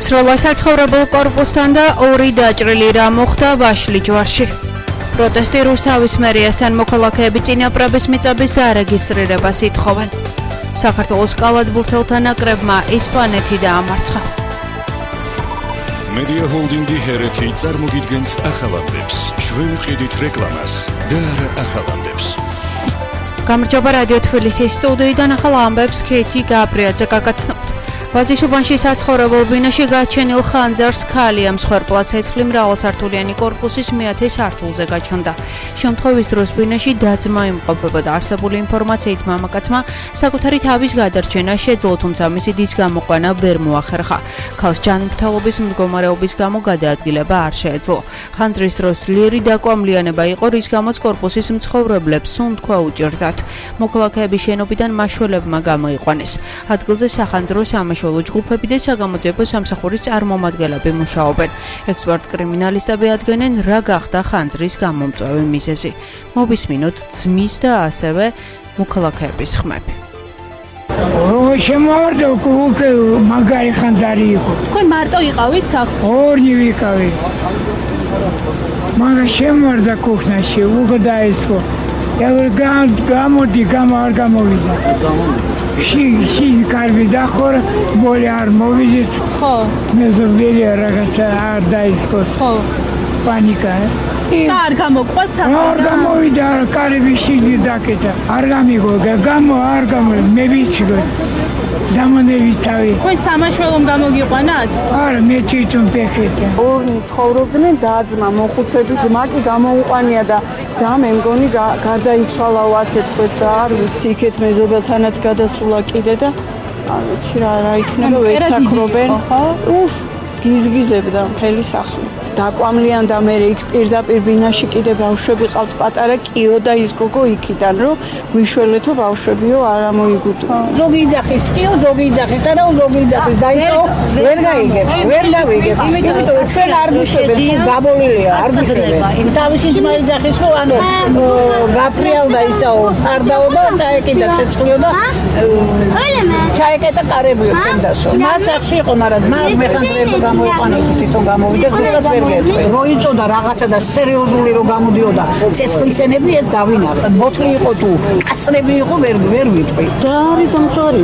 სროლა საცხოვრებელ კორპუსთან და ორი დაჭრილი რა მოხდა ვაშლიჯვარში. პროტესტი რუსთავის მერიასთან მოქალაქეები წინაპრების მიწების დარეგისტრირებას ითხოვენ. საქართველოს კალათბურთელთა ნაკრებმა ესპანეთი დაამარცხა. მედია ჰოლდინგი ჰერეთი წარმოგიდგენთ ახალ ამბებს. ჩვენ ვყიდით რეკლამას და არა ახალ ამბებს. გამარჯობა რადიო თბილისის სტუდიიდან ახალ ამბებს ქეთი გაბრიაძე გაგაცნობთ. ვაზის უბანში საცხოვრებელ ბინაში გაჩენილ ხანძარს ქალი მსხვერპლად ცეცხლი მრავალსართულიანი კორპუსის მეათე სართულზე გაჩნდა. შემთხვევის დროს ბინაში დაძმა იმყოფებოდა. არსებული ინფორმაციით მამაკაცმა საკუთარი თავის გადარჩენა შეძლო, თუმცა მისი დის გამოყვანა ვერ მოახერხა. ქალს ჯანმრთელობის მდგომარეობის გამო გადაადგილება არ შეეძლო. ხანძრის დროს ძლიერი დაკვამლიანება იყო, რის გამოც კორპუსის მცხოვრებლებს სუნთქვა უჭირდათ. მოქალაქეების შენობიდან მაშველებმა გამოიყვანეს. ადგილზე სახანძრო სამაშველო ჯგუფები და საგამოძიებო სამსახურის წარმომადგენლები მუშაობენ. ექსპერტ-კრიმინალისტები ადგენენ, რა გახდა ხანძრის გამომწვევი მიზეზი. მოვისმინოთ ძმის და ასევე მოქალაქეების ხმები. შემოვარდა უკვე მაგარი ხანძარი იყო. თქვენ მარტო იყავით სახლში? ორი ვიყავი. მაგრამ შემოვარდა კუხნაში, უკვე დაესწრო. გამოდი, არ გამოვიდა. ში კარგი დახორ, ბოლი არ მოვიძეთ. ხო. მეზობელი რაღაცა არ დაისკო. ხო. პანიკა. და არ გამოყვათ საფრთხე? არ გამოვიდა, კარები შიდი დაკეთა. არ გამიგო, არ მე ვიცი. დამონებით თავი. თქვენ სამაშველომ გამოგიყვანათ? არა, მე თვითონ პეხეთა. ორი ცხოვრობდნენ დაძმა, მოხუცები ძმა კი გამოუყვანია და მე მგონი გარდაიცვალაო ასე თქვით და არ ვიცი იქეთ მეზობელთანაც გადასულა კიდე და არ ვიცი რა იქნება ვეცაკრობენ. გიზგიზებდა მთელი სახლი. დაკვამლიან და მე იქ პირდაპირ ბინაში კიდე ბავშვები ყავთ პატარა კიო და ის გოგო იქიდან რომ გვიშველეთო ბავშვებიო არ ამოიგუტო. ზოგი იძახის კიო, ზოგი იძახის არა, ზოგი იძახის დაიწყო, ვერ გავიგებ. იმიტომ ჩვენ არ გვიშვებენ, თუ გაბოლილია, არ გვიშვებენ. თავისი ძმა იძახის რომ ანუ გაფრიალდა ისაო, არ დაობა, ჩაეკიდა ცეცხლიო და ჩაეკეტა კარებიო თენდასო. ძმა სახში იყო, მაგრამ ძმა მეხანძრეებო გამოიყვანა თვითონ გამოვიდა ზუსტად ვერ როიწოდა რაღაცა და სერიოზული რომ გამოდიოდა ცეცხლისენები ეს დავინახე. ბოთლი იყო თუ კასრები იყო ვერ ვიტყვი. და არის დამწვარი.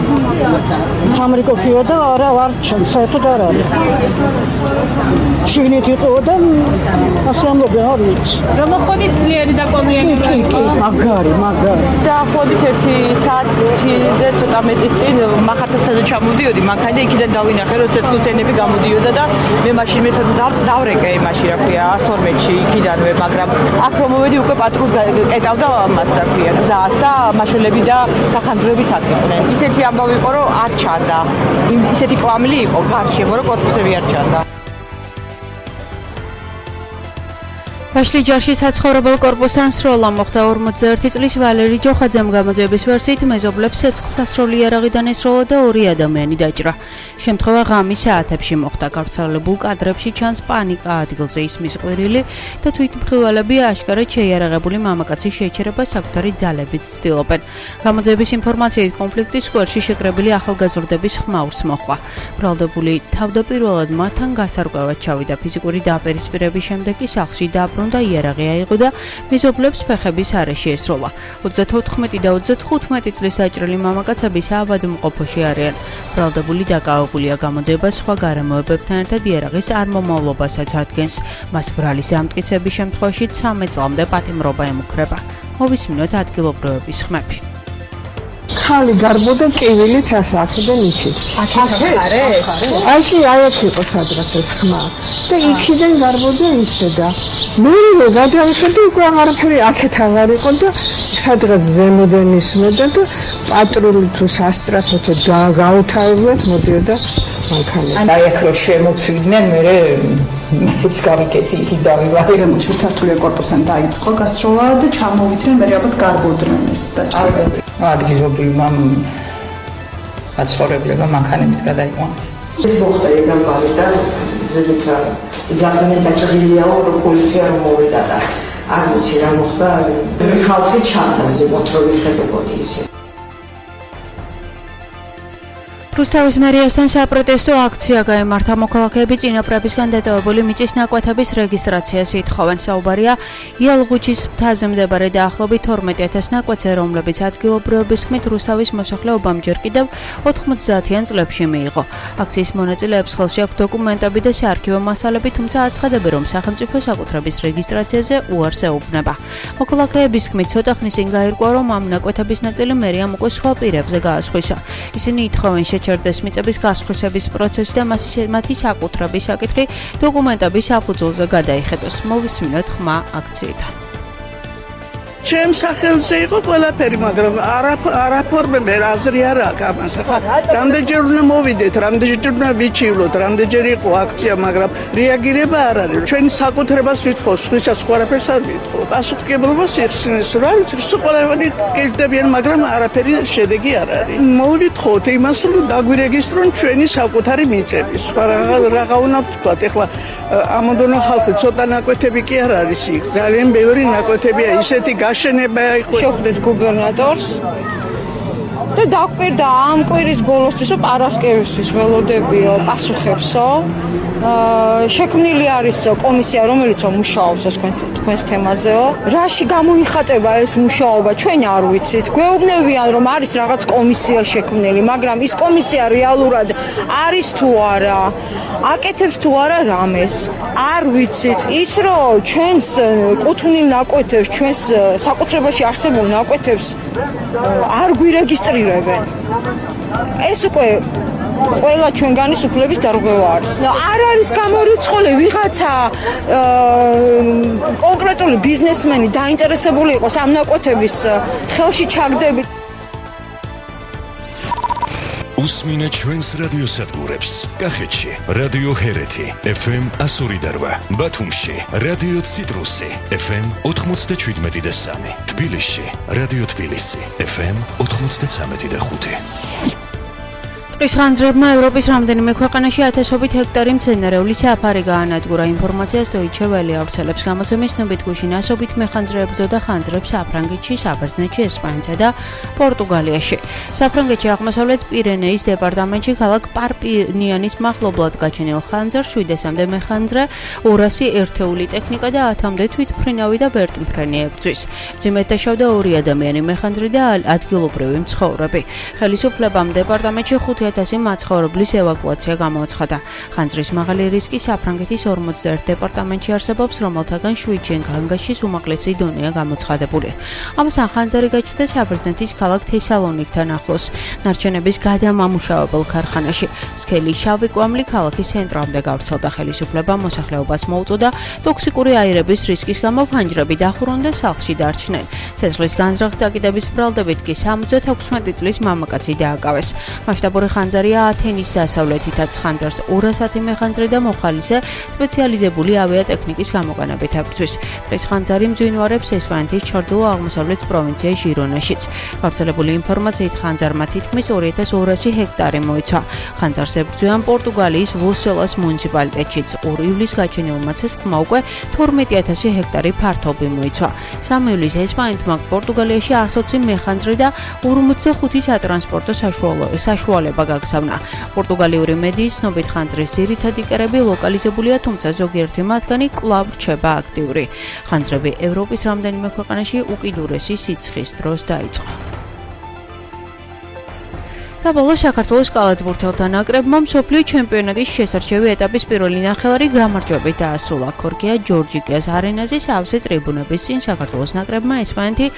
ამერიკოქიო და არა ვარ ჩანს საერთოდ არ არის. შიგნით იყო და ასე ამბობენ არ ვიცი. რომ მოხდით ძლიერი დაკვამლიანება იყო? მაგარი. დაახლოებით 1 საათზე ცოტა მეტის წინ მახარცაცაზე ჩამოვდიოდი, მანქანა იქიდან დავინახე რომ ცეცხლისენები გამოდიოდა და მე მაშინ დავრეკე მაშინ რა ქვია 112-ში იქიდანვე, მაგრამ აქ რომ მოვედი უკვე პატრულს კეტავდა მას რა ქვია გზას და მაშველები და სახანძროებიც აკეთდნენ. ისეთი ამბავი იყო რომ არ ჩანდა. ისეთი კვამლი იყო გარშემო რომ კორპუსები არ ჩანდა. ვაშლიჯვარში საცხოვრებელ კორპუსთან სროლა მოხდა 41 წლის ვალერი ჯოხაძემ გამოძიების ვერსიით მეზობლებს ცეცხლსასროლი იარაღიდან ესროლა და ორი ადამიანი დაჭრა. შემთხვევა ღამის საათებში მოხდა. გავრცელებულ კადრებში ჩანს პანიკა, ადგილზე ისმის ყვირილი და თვითმხილველები აშკარად შეიარაღებული მამაკაცის შეჩერება საკუთარი ძალებით ცდილობენ. გამოძიების ინფორმაციით კონფლიქტის სკვერში შეკრებილი ახალგაზრდების ხმაურს მოჰყვა. ბრალდებული თავდაპირველად მათთან გასარკვევად ჩავიდა. ფიზიკური დაპირისპირების შემდეგ კი სახლში დაბრუნდა და იარაღი აიღო და მეზობლებს ფეხების არეში ესროლა. 34 და 35 წლის დაჭრილი მამაკაცები საავადმყოფოში არიან. ბრალდებული დაკავებულია გამოძიებას სხვა გარემოებებთან ერთად იარაღის წარმომავლობასაც ადგენს. მას ბრალის დამტკიცების შემთხვევაში 13 წლამდე პატიმრობა ემუქრება. მოვისმინოთ ადგილობრივების ხმები. ხალი გარბოდა ტკივილით ასაკდან იქით. აქ იყო სადღაც ეს ხმა. და იქიდან გარბოდა ისედა. მე გადავიხდი უკვე აღარაფერი აქეთ აღარ იყო და სადღაც ზემოდან ისმოდა და პატრული თუ სასტრაფოთო გაუთავებად მოდიოდა მანქანა. აი აქ რო შემოწვიდნენ მე ეს გავიკეცი იქით დავივარ. ზემოთ ჩართული კორპუსთან დაიწყო გასროლა და ჩამოვიდნენ მე ალბათ გარბოდნენ ეს დაჭრები. ადგილობრივი მაცხოვრებლებმა მანქანებით გადაიყვანეს. ეს მოხდა იგავარი და ზედით ძალიან დაჭრილიაო რომ პოლიცია რომ მოვიდა და არ ვიცი რა მოხდა. ხალხი ჩანდა ზემოთ რომ იხედებოდი ისე. რუსთავის მერიასთან საპროტესტო აქცია გაიმართა. მოქალაქეები წინაპრებისგან დატოვებული მიწის ნაკვეთების რეგისტრაციას ითხოვენ. საუბარია იალღუჩის მთაზე მდებარე დაახლოებით 12,000 ნაკვეთზე, რომლებიც ადგილობრივების თქმით რუსთავის მოსახლეობამ ჯერ კიდევ 90-იან წლებში მიიღო. აქციის მონაწილეებს ხელში აქვთ დოკუმენტები და საარქივო მასალები, თუმცა აცხადებენ, რომ სახელმწიფო საკუთრების რეგისტრაციაზე უარს ეუბნება. მოქალაქეების თქმით, ცოტა ხნის წინ გაირკვა, რომ ამ ნაკვეთების ნაწილი მერიამ უკვე სხვა პირებზე გაასხვისა. ისინი ითხოვენ შეჩერდეს მიწების გასხვისების პროცესი და მათი საკუთრების საკითხი დოკუმენტების საფუძველზე გადაიხედოს. მოვისმინოთ ხმა აქციიდან. ჩემ სახელზე იყო ყველაფერი, მაგრამ არაფორმები აზრი არ აქვს ამას. ხა რამდენჯერ უნდა მოვიდეთ, რამდენჯერ უნდა ვიჩივლოთ, რამდენჯერ იყო აქცია, მაგრამ რეაგირება არ არის. ჩვენი საკუთრებას ვითხოვს, სხვისას ყველაფერს არ ვითხოვ. პასუხისმგებლობას იხსნის, რა ვიცი, ყველანი გირდებიან, მაგრამ არაფერი შედეგი არ არის. მოვითხოთ იმას, რომ დაგვირეგისტრონ ჩვენი საკუთარი მიწები. რაღა უნდა ვთქვათ, ეხლა ამოდონა ხალხი ცოტა ნაკვეთები კი არ არის იქ. ძალიან ბევრი ნაკვეთებია ისეთი შევხვდით გუბერნატორს და დაგვპირდა ამ კვირის ბოლოსთვის პარასკევისთვის ველოდებიო პასუხებსო. შექმნილი არის კომისია, რომელიც მუშაობს თქვენს თემაზეო. რაში გამოიხატება ეს მუშაობა, ჩვენ არ ვიცით. გვეუბნებიან, რომ არის რაღაც კომისია შექმნილი, მაგრამ ის კომისია რეალურად არის თუ არა, აკეთებს თუ არა რამეს, არ ვიცით. ის რომ ჩვენს კუთვნილ ნაკვეთებს, ჩვენს საკუთრებაში არსებულ ნაკვეთებს არ გვირეგისტრირებენ. ეს უკვე ყველა ჩვენგანის უფლების დარღვევა არის. არ არის გამორიცხული ვიღაცა კონკრეტული ბიზნესმენი დაინტერესებული იყოს ამ ნაკვეთების ხელში ჩაგდებით. უსმინეთ ჩვენს რადიოსადგურებს. კახეთში რადიო ჰერეთი FM 102.8, ბათუმში რადიო ციტრუსი FM 97.3, თბილისში რადიო თბილისი FM 93.5. ტყის ხანძრებმა ევროპის რამდენიმე ქვეყანაში ათასობით ჰექტარი მცენარეული საფარი გაანადგურა. ინფორმაციას დოიჩე ველი ავრცელებს. გამოცემის ცნობით გუშინ ასობით მეხანძრე ებრძოდა ხანძრებს საფრანგეთში, საბერძნეთში, ესპანეთსა და პორტუგალიაში. საფრანგეთში აღმოსავლეთ პირენეის დეპარტამენტში ქალაქ პარპინიანის მახლობლად გაჩენილ ხანძრს 700-მდე მეხანძრე, 200 ერთეული ტექნიკა და 10-მდე თვითმფრინავი და ბერტმფრენი ებრძვის. მძიმედ დაშავდა 2 ადამიანი მეხანძრი და ადგილობრივი მცხოვრები. ხელისუფლებამ დეპარტამენტში 5,000 მაცხოვრებლის ევაკუაცია გამოაცხადა. ხანძრის მაღალი რისკი საფრანგეთის 41 დეპარტამენტში არსებობს, რომელთაგან 7-ჯერ განგაშის უმაღლესი დონეა გამოცხადებული. ამასთან ხანძარი გაჩნდა საბერძნეთის ქალაქ თესალონიკთან ახლოს, ნარჩენების გადამამუშავებელ ქარხანაში. სქელი შავი კვამლი ქალაქის ცენტრამდე გავრცელდა. ხელისუფლებამ მოსახლეობას მოუწოდა ტოქსიკური აირების რისკის გამო ფანჯრები დახურონ და სახლში დარჩნენ. ცეცხლის განზრახ წაკიდების ბრალდებით კი 76 წლის მამაკაცი დააკავეს. მასშტაბური ხანძარია ათენის დასავლეთითაც. ხანძარს 210 მეხანძრე და მოხალისე სპეციალიზებული ავიატექნიკის გამოყენებით ებრძვის. დღეს ხანძარი მძვინვარებს ესპანეთის ჩრდილო-აღმოსავლეთ პროვინცია ჟირონაშიც. გავრცელებული ინფორმაციით ხანძარმა თითქმის 2200 ჰექტარი მოიცვა. ხანძარს ებრძვიან პორტუგალიის ვოსელას მუნიციპალიტეტშიც. 2 ივლისს გაჩენილმა ცეცხლმა უკვე 12,000 ჰექტარი ფართობი მოიცვა. 3 ივლისს ესპანეთმა პორტუგალიაში 120 მეხანძრე და 45 სატრანსპორტო საშუალება გაგზავნა. პორტუგალიური მედიის ცნობით ხანძრის ძირითადი კერები ლოკალიზებულია, თუმცა ზოგიერთი მათგანი კვლავ რჩება აქტიური. ხანძრები ევროპის რამდენიმე ქვეყანაში უკიდურესი სიცხის დროს დაიწყო. და ბოლოს საქართველოს კალათბურთელთა ნაკრებმა მსოფლიო ჩემპიონატის შესარჩევი ეტაპის პირველი ნახევარი გამარჯვებით დაასრულა. ქორგია ჯორჯიკიას არენაზე სავსე ტრიბუნების წინ საქართველოს ნაკრებმა ესპანეთი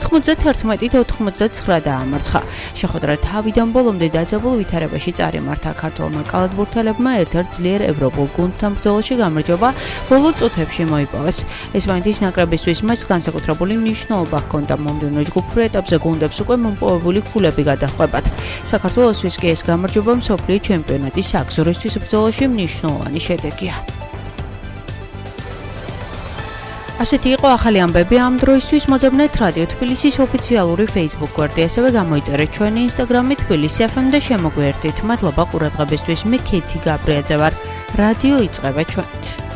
91-99 დაამარცხა. შეხვედრა თავიდან ბოლომდე დაძაბულ ვითარებაში წარიმართა. ქართველმა კალათბურთელებმა ერთ-ერთ ძლიერ ევროპულ გუნდთან ბრძოლაში გამარჯვება ბოლო წუთებში მოიპოვეს. ესპანეთის ნაკრებისთვის მას განსაკუთრებული მნიშვნელობა ჰქონდა. მომდევნო ჯგუფურ ეტაპზე გუნდებს უკვე მომპოვებული ქულები გადახვებათ. საქართველოსთვის კი ეს გამარჯვება მსოფლიო ჩემპიონატის აგზურისთვის ბრძოლაში მნიშვნელოვანი შედეგია. ასეთი იყო ახალი ამბები ამ დროისთვის. მოძებნეთ რადიო თბილისის ოფიციალური Facebook გვერდი, ასევე გამოიწერეთ ჩვენი Instagram-ი თბილისი FM და შემოგვიერთდით. მადლობა ყურადღებისთვის. მე ქეთი გაბრიაძე ვარ. რადიო იწყება ჩვენით.